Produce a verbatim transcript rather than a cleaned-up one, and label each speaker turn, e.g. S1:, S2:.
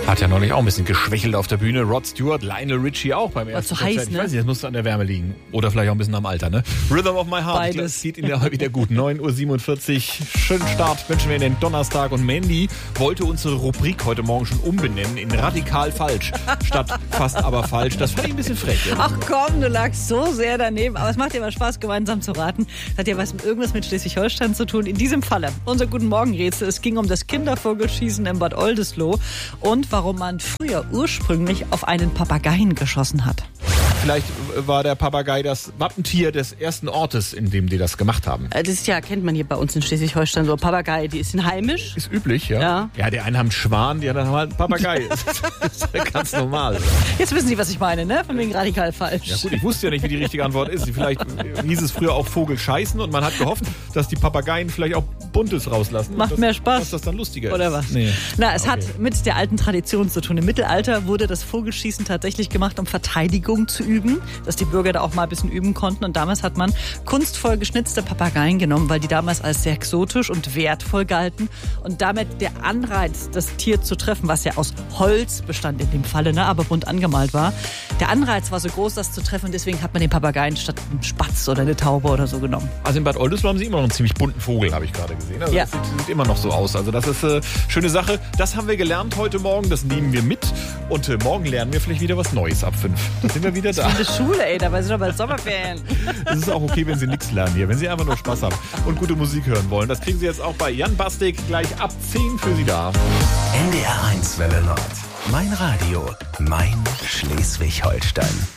S1: Hat ja neulich auch ein bisschen geschwächelt auf der Bühne. Rod Stewart, Lionel Richie auch beim ersten
S2: zu heiß,
S1: Konzert. Ich
S2: ne?
S1: weiß nicht, das muss an der Wärme liegen. Oder vielleicht auch ein bisschen am Alter, ne? Rhythm of My Heart.
S2: Beides.
S1: Das geht Ihnen ja heute wieder gut. neun Uhr siebenundvierzig. Schönen Start wünschen wir Ihnen den Donnerstag. Und Mandy wollte unsere Rubrik heute Morgen schon umbenennen in radikal falsch. Statt fast aber falsch. Das fand ich ein bisschen frech. Ja.
S2: Ach komm, du lagst so sehr daneben. Aber es macht dir mal Spaß, gemeinsam zu raten. Das hat ja was irgendwas mit Schleswig-Holstein zu tun. In diesem Falle unser Guten Morgen-Rätsel. Es ging um das Kindervogelschießen in Bad Oldesloe und warum man früher ursprünglich auf einen Papageien geschossen hat.
S1: Vielleicht war der Papagei das Wappentier des ersten Ortes, in dem die das gemacht haben.
S2: Das ist ja, kennt man hier bei uns in Schleswig-Holstein so. Papagei, die sind heimisch.
S1: Ist üblich, ja.
S2: Ja.
S1: Ja, die einen haben einen Schwan, die anderen haben halt einen Papagei. Das ist ja ganz normal.
S2: Jetzt wissen Sie, was ich meine, ne? Von wegen radikal falsch.
S1: Ja gut, ich wusste ja nicht, wie die richtige Antwort ist. Vielleicht hieß es früher auch Vogel scheißen und man hat gehofft, dass die Papageien vielleicht auch Buntes rauslassen.
S2: Macht
S1: das,
S2: mehr Spaß.
S1: Dass das dann lustiger
S2: Oder
S1: ist.
S2: was?
S1: Nee.
S2: Na, es
S1: Okay.
S2: hat mit der alten Tradition zu tun. Im Mittelalter wurde das Vogelschießen tatsächlich gemacht, um Verteidigung zu üben, dass die Bürger da auch mal ein bisschen üben konnten. Und damals hat man kunstvoll geschnitzte Papageien genommen, weil die damals als sehr exotisch und wertvoll galten. Und damit der Anreiz, das Tier zu treffen, was ja aus Holz bestand in dem Falle, ne, aber bunt angemalt war, der Anreiz war so groß, das zu treffen. Und deswegen hat man den Papageien statt einen Spatz oder eine Taube oder so genommen.
S1: Also in Bad Oldesloe haben sie immer noch einen ziemlich bunten Vogel, habe ich gerade gesehen. Also
S2: Ja.
S1: das sieht, sieht immer noch so aus. Also das ist eine schöne Sache. Das haben wir gelernt heute Morgen. Das nehmen wir mit. Und äh, morgen lernen wir vielleicht wieder was Neues ab fünf. Da sind wir wieder da.
S2: In der Schule, ey, dabei sind wir bald Sommerferien.
S1: Es ist auch okay, wenn Sie nichts lernen hier. Wenn Sie einfach nur Spaß haben und gute Musik hören wollen. Das kriegen Sie jetzt auch bei Jan Bastik gleich ab zehn für Sie da.
S3: N D R eins Welle Nord. Mein Radio. Mein Schleswig-Holstein.